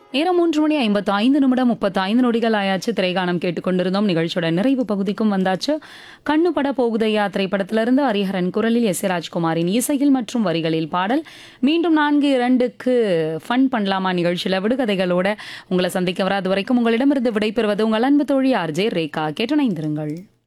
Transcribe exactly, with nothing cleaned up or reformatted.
நேரம் மூன்று மணி ஐம்பத்து ஐந்து நிமிடம் முப்பத்து ஐந்து நொடிகள் ஆயாச்சு. திரைகாணம் கேட்டுக்கொண்டிருந்தோம். நிகழ்ச்சியோட நிறைவு பகுதிக்கும் வந்தாச்சு. கண்ணு பட போகுதையா திரைப்படத்திலிருந்து ஹரிஹரன் குரலில் எஸ் ஏ ராஜ்குமாரின் இசையில் மற்றும் வரிகளில் பாடல். மீண்டும் நான்கு இரண்டுக்கு ஃபன் பண்ணலாமா நிகழ்ச்சியில் விடுகதைகளோட உங்களை சந்திக்க வர அது வரைக்கும் உங்களிடமிருந்து விடைபெறுவது உங்கள் அன்பு தோழி ஆர்ஜே ரேகா. கேட்டணைந்திருங்கள்.